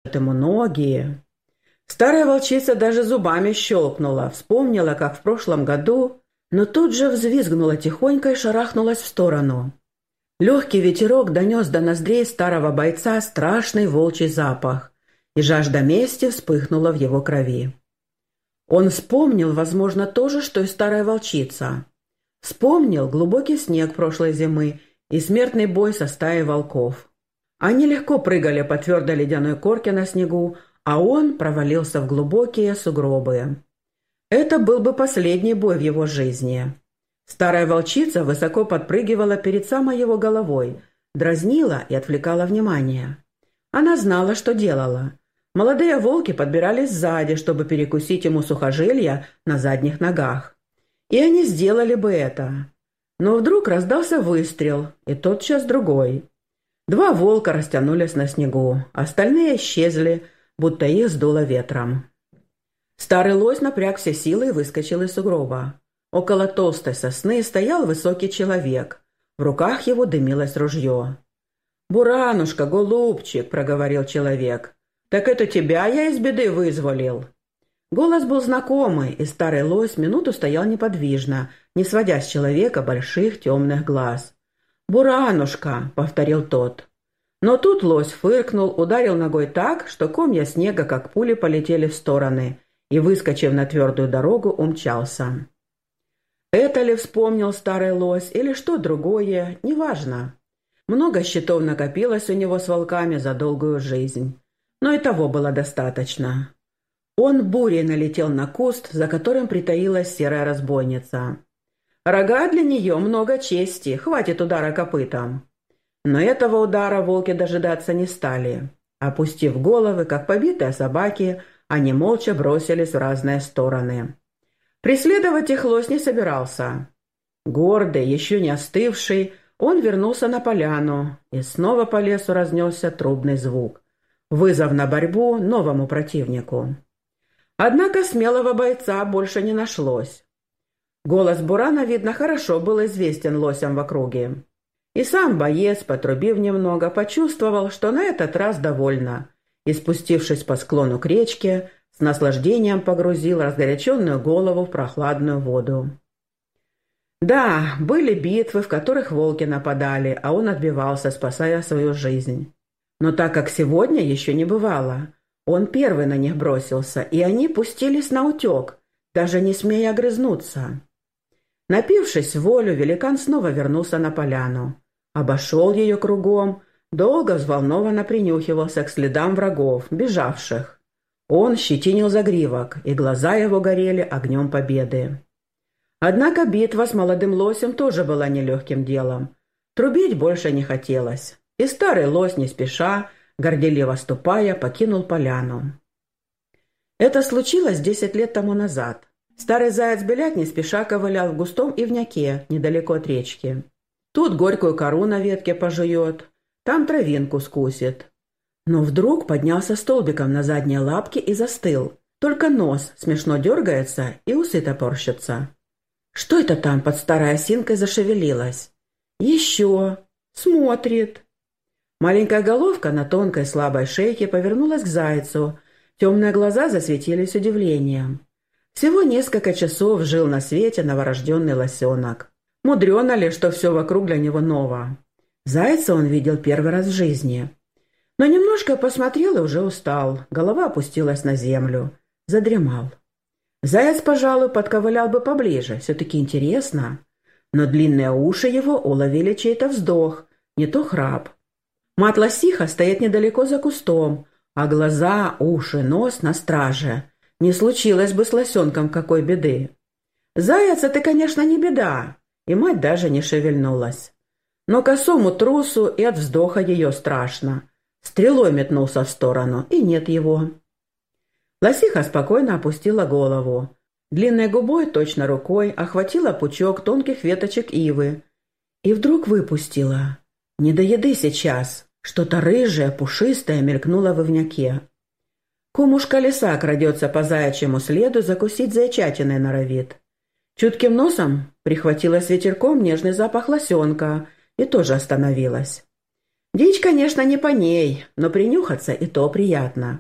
ему ноги. Старая волчица даже зубами щелкнула, вспомнила, как в прошлом году, но тут же взвизгнула тихонько и шарахнулась в сторону. Легкий ветерок донес до ноздрей старого бойца страшный волчий запах, и жажда мести вспыхнула в его крови. Он вспомнил, возможно, то же, что и старая волчица. Вспомнил глубокий снег прошлой зимы и смертный бой со стаей волков. Они легко прыгали по твердой ледяной корке на снегу, а он провалился в глубокие сугробы. Это был бы последний бой в его жизни. Старая волчица высоко подпрыгивала перед самой его головой, дразнила и отвлекала внимание. Она знала, что делала. Молодые волки подбирались сзади, чтобы перекусить ему сухожилия на задних ногах. И они сделали бы это. Но вдруг раздался выстрел, и тотчас другой. Два волка растянулись на снегу, остальные исчезли, будто их сдуло ветром. Старый лось напряг все силы и выскочил из сугроба. Около толстой сосны стоял высокий человек. В руках его дымилось ружье. «Буранушка, голубчик!» — проговорил человек. «Так это тебя я из беды вызволил!» Голос был знакомый, и старый лось минуту стоял неподвижно, не сводя с человека больших темных глаз. «Буранушка!» — повторил тот. Но тут лось фыркнул, ударил ногой так, что комья снега, как пули, полетели в стороны, и, выскочив на твердую дорогу, умчался. Это ли вспомнил старый лось или что другое, неважно. Много счетов накопилось у него с волками за долгую жизнь, но и того было достаточно. Он бурей налетел на куст, за которым притаилась серая разбойница. Рога для нее много чести, хватит удара копытом. Но этого удара волки дожидаться не стали. Опустив головы, как побитые собаки, они молча бросились в разные стороны. Преследовать их лось не собирался. Гордый, еще не остывший, он вернулся на поляну, и снова по лесу разнесся трубный звук. Вызов на борьбу новому противнику. Однако смелого бойца больше не нашлось. Голос Бурана, видно, хорошо был известен лосям в округе. И сам боец, потрубив немного, почувствовал, что на этот раз довольно, и, спустившись по склону к речке, с наслаждением погрузил разгоряченную голову в прохладную воду. Да, были битвы, в которых волки нападали, а он отбивался, спасая свою жизнь. Но так как сегодня еще не бывало, он первый на них бросился, и они пустились наутек, даже не смея огрызнуться. Напившись в волю, великан снова вернулся на поляну. Обошел ее кругом, долго взволнованно принюхивался к следам врагов, бежавших. Он щетинил загривок, и глаза его горели огнем победы. Однако битва с молодым лосем тоже была нелегким делом. Трубить больше не хотелось, и старый лось не спеша, горделиво ступая, покинул поляну. Это случилось 10 лет тому назад. Старый заяц-беляк не спеша ковылял в густом ивняке, недалеко от речки. Тут горькую кору на ветке пожует, там травинку скусит. Но вдруг поднялся столбиком на задние лапки и застыл. Только нос смешно дергается и усы топорщатся. Что это там под старой осинкой зашевелилось? Еще. Смотрит. Маленькая головка на тонкой слабой шейке повернулась к зайцу. Темные глаза засветились удивлением. Всего несколько часов жил на свете новорожденный лосенок. Мудрено ли, что все вокруг для него ново? Зайца он видел первый раз в жизни. Но немножко посмотрел и уже устал. Голова опустилась на землю. Задремал. Заяц, пожалуй, подковылял бы поближе. Все-таки интересно. Но длинные уши его уловили чей-то вздох, не то храп. Мать-лосиха стоит недалеко за кустом, а глаза, уши, нос на страже. Не случилось бы с лосенком какой беды. Заяц — это, конечно, не беда, и мать даже не шевельнулась. Но косому трусу и от вздоха ее страшно. Стрелой метнулся в сторону, и нет его. Лосиха спокойно опустила голову. Длинной губой, точно рукой, охватила пучок тонких веточек ивы. И вдруг выпустила. Не до еды сейчас. Что-то рыжее, пушистое мелькнуло в ивняке. Кумушка лиса крадется по заячьему следу, закусить зайчатиной норовит. Чутким носом прихватила с ветерком нежный запах лосенка и тоже остановилась. Дичь, конечно, не по ней, но принюхаться и то приятно.